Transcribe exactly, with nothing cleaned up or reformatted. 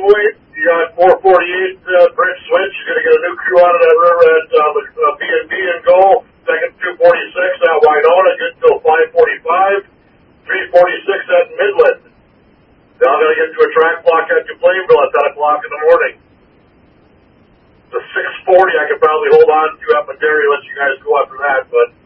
Wait, you got four forty-eight, uh, Brent Switch. You're going to get a new crew out of that river at uh, the uh, B and B and go. Second two forty-six at Winona, good till five forty-five. three forty-six at Midland. Then I'm going to get to a track block at Duplainville at ten o'clock in the morning. The six forty I could probably hold on to at Madera, let you guys go after that, but